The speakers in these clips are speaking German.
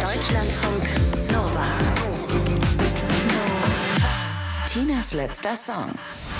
Deutschlandfunk Nova. Tinas letzter Song.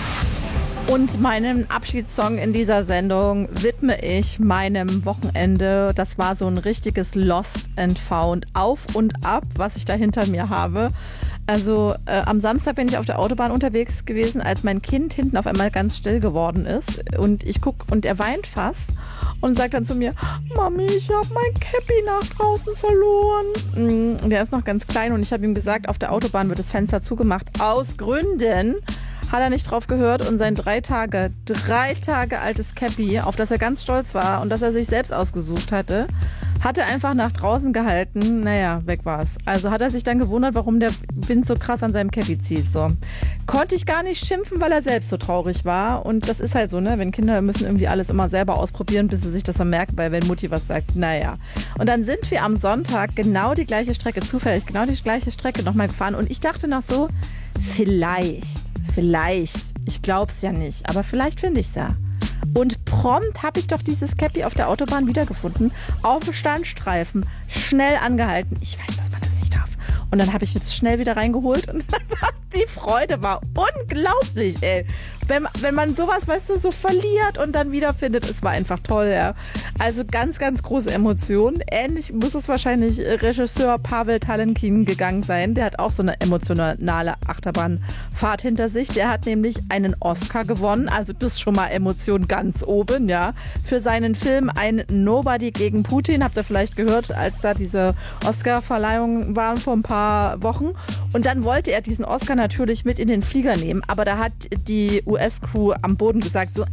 Und meinen Abschiedssong in dieser Sendung widme ich meinem Wochenende. Das war so ein richtiges Lost and Found, Auf und Ab, was ich da hinter mir habe. Also am Samstag bin ich auf der Autobahn unterwegs gewesen, als mein Kind hinten auf einmal ganz still geworden ist. Und ich gucke und er weint fast und sagt dann zu mir, Mami, ich habe mein Käppi nach draußen verloren. Der ist noch ganz klein und ich habe ihm gesagt, auf der Autobahn wird das Fenster zugemacht. Aus Gründen. Hat er nicht drauf gehört und sein 3 Tage altes Käppi, auf das er ganz stolz war und das er sich selbst ausgesucht hatte, hat er einfach nach draußen gehalten. Naja, weg war es. Also hat er sich dann gewundert, warum der Wind so krass an seinem Käppi zieht. So. Konnte ich gar nicht schimpfen, weil er selbst so traurig war. Und das ist halt so, ne? Wenn Kinder müssen irgendwie alles immer selber ausprobieren, bis sie sich das dann merken, weil wenn Mutti was sagt, naja. Und dann sind wir am Sonntag genau die gleiche Strecke, zufällig genau die gleiche Strecke nochmal gefahren. Und ich dachte noch so, vielleicht, ich glaub's ja nicht, aber vielleicht finde ich's ja. Und prompt habe ich doch dieses Käppi auf der Autobahn wiedergefunden, auf dem Standstreifen, schnell angehalten. Ich weiß, dass man das nicht darf. Und dann habe ich es schnell wieder reingeholt und die Freude war unglaublich, ey. Wenn man sowas, weißt du, so verliert und dann wiederfindet, es war einfach toll, ja. Also ganz, ganz große Emotionen. Ähnlich muss es wahrscheinlich Regisseur Pavel Talenkin gegangen sein. Der hat auch so eine emotionale Achterbahnfahrt hinter sich. Der hat nämlich einen Oscar gewonnen, also das schon mal Emotion ganz oben, ja. Für seinen Film Ein Nobody gegen Putin, habt ihr vielleicht gehört, als da diese Oscar-Verleihungen waren vor ein paar Wochen. Und dann wollte er diesen Oscar natürlich mit in den Flieger nehmen, aber da hat die US-Crew am Boden gesagt, so,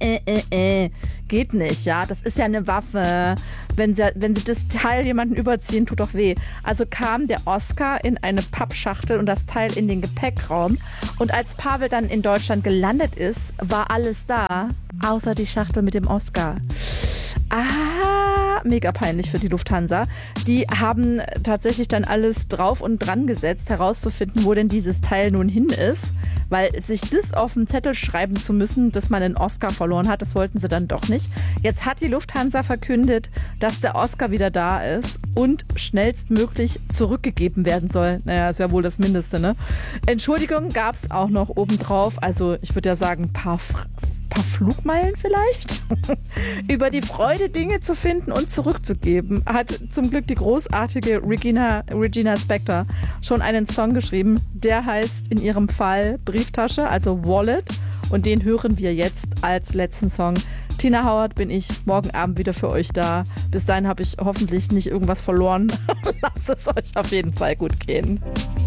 geht nicht, ja, das ist ja eine Waffe, wenn sie das Teil jemanden überziehen, tut doch weh. Also kam der Oscar in eine Pappschachtel und das Teil in den Gepäckraum und als Pavel dann in Deutschland gelandet ist, war alles da, außer die Schachtel mit dem Oscar. Mega peinlich für die Lufthansa. Die haben tatsächlich dann alles drauf und dran gesetzt, herauszufinden, wo denn dieses Teil nun hin ist, weil sich das auf den Zettel schreiben zu müssen, dass man den Oscar verloren hat, das wollten sie dann doch nicht. Jetzt hat die Lufthansa verkündet, dass der Oscar wieder da ist und schnellstmöglich zurückgegeben werden soll. Naja, ist ja wohl das Mindeste, ne? Entschuldigung gab es auch noch obendrauf, also ich würde ja sagen, ein paar Flugmeilen vielleicht? Über die Freude, Dinge zu finden und zurückzugeben, hat zum Glück die großartige Regina Spektor schon einen Song geschrieben, der heißt in ihrem Fall Brieftasche, also Wallet, und den hören wir jetzt als letzten Song. Tina Howard bin ich morgen Abend wieder für euch da. Bis dahin habe ich hoffentlich nicht irgendwas verloren. Lasst es euch auf jeden Fall gut gehen.